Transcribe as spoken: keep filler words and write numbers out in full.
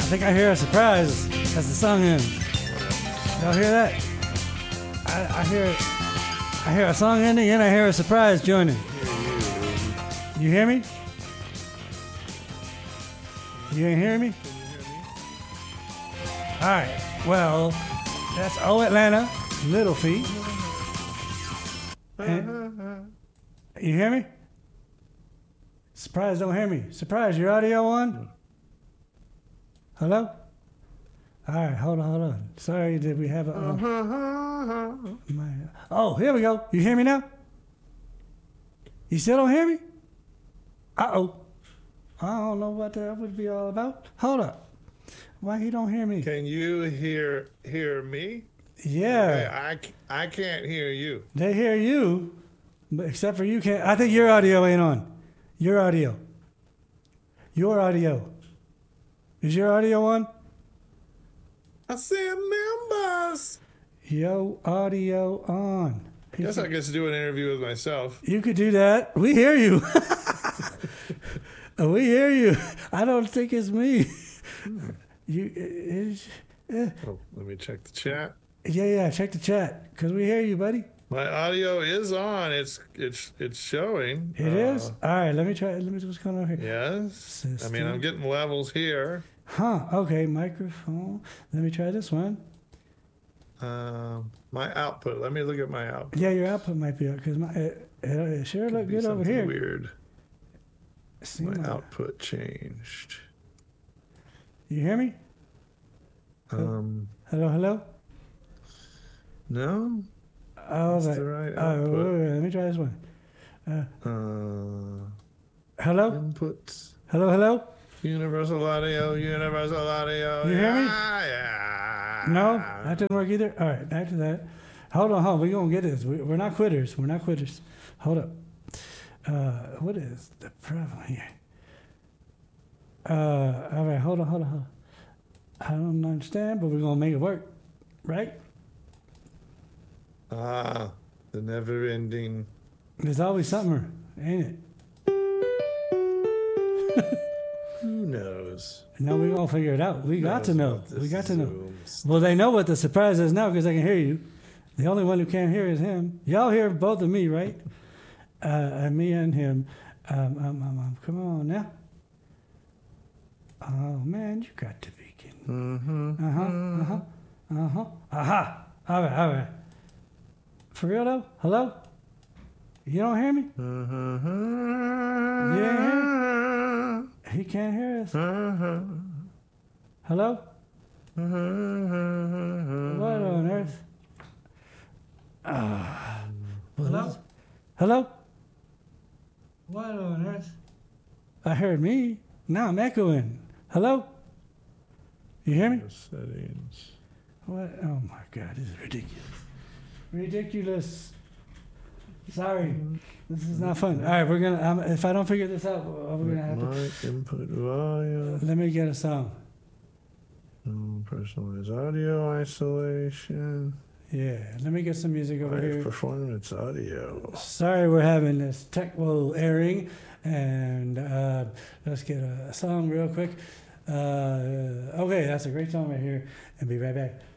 think I hear a surprise as the song ends. Y'all hear that? I, I hear I hear a song ending and I hear a surprise joining. You hear me? You ain't hearing me? All right. Well, that's O Atlanta, Little Feat. And, you hear me? Surprise, don't hear me. Surprise, your audio on? Hello? All right, hold on, hold on. Sorry, did we have a... Uh, my, oh, here we go. You hear me now? You still don't hear me? Uh-oh. I don't know what that would be all about. Hold up. Why he don't hear me? Can you hear hear me? Yeah. Okay, I, I can't hear you. They hear you, but except for you can't. I think your audio ain't on. Your audio. Your audio. Is your audio on? I said members. Yo, audio on. I guess I get to do an interview with myself. You could do that. We hear you. We hear you. I don't think it's me. You, it's, uh, oh, let me check the chat. Yeah, yeah. Check the chat because we hear you, buddy. My audio is on. It's it's it's showing. It uh, is. All right. Let me try. Let me see what's going on here. Yes. System. I mean, I'm getting levels here. Huh. Okay. Microphone. Let me try this one. Um, my output. Let me look at my output. Yeah, your output might be up because my it, it, it sure looked good over here. Weird. My like... output changed. You hear me? Um. Hello, hello. No. Oh, that's right. the right oh output. wait, wait, wait, let me try this one. Uh, uh, hello. Inputs. Hello, hello. Universal audio. Universal audio. You hear me? Yeah, yeah. No, that didn't work either. All right, back to that. Hold on, hold on. We're gonna get this. We, we're not quitters. We're not quitters. Hold up. Uh, what is the problem here? Uh, all right, hold on, hold on, hold on. I don't understand, but we're gonna make it work, right? Ah, the never-ending. There's always something, ain't it? Who knows? No, we're gonna figure it out. We got to know. We got to know. Zooms. Well, they know what the surprise is now because I can hear you. The only one who can't hear is him. Y'all hear both of me, right? Uh, and me and him. Um, um, um, um, come on now. Oh man, you got to be kidding. Mm-hmm. Uh huh. Uh huh. Uh huh. Aha. All right. All right. For real though? Hello? You don't hear me? Mm-hmm. You ain't hear me? He can't hear us. Mm-hmm. Hello? Mm-hmm. What on earth? Uh, Hello? Hello? What on earth? I heard me. Now I'm echoing. Hello? You hear me? Settings. What? Oh my God, this is ridiculous. Ridiculous. Sorry, this is not fun. All right, we're gonna. Um, if I don't figure this out, we're gonna have to. Mic input volume. Let me get a song. No personalized audio isolation. Yeah, let me get some music over Live here. performance audio. Sorry, we're having this technical airing, and uh, let's get a song real quick. Uh, okay, that's a great song right here, and be right back.